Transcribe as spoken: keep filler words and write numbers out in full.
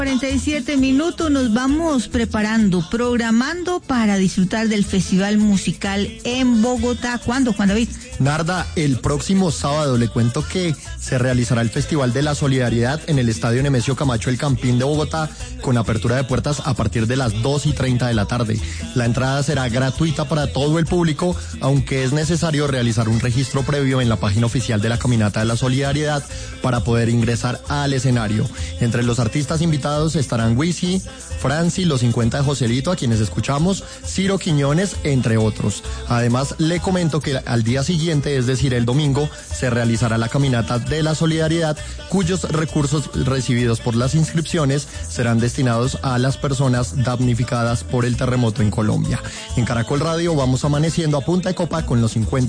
cuarenta y siete minutos, nos vamos preparando, programando para disfrutar del Festival Musical en Bogotá. ¿Cuándo, Juan David? Narda, el próximo sábado le cuento que se realizará el Festival de la Solidaridad en el Estadio Nemesio Camacho El Campín de Bogotá, con apertura de puertas a partir de las dos y treinta de la tarde. La entrada será gratuita para todo el público, aunque es necesario realizar un registro previo en la página oficial de la Caminata de la Solidaridad para poder ingresar al escenario. Entre los artistas invitados estarán Wisin, Franci, Los cincuenta de Joselito, a quienes escuchamos, Ciro Quiñones, entre otros. Además, le comento que al día siguiente, es decir, el domingo, se realizará la Caminata de la Solidaridad, cuyos recursos recibidos por las inscripciones serán destinados a las personas damnificadas por el terremoto en Colombia. En Caracol Radio vamos amaneciendo a punta de copa con los cincuenta